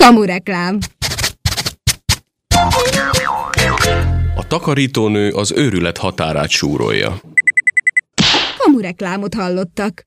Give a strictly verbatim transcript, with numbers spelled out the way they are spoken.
Kamureklám. A takarítónő az őrület határát súrolja. Kamureklámot hallottak.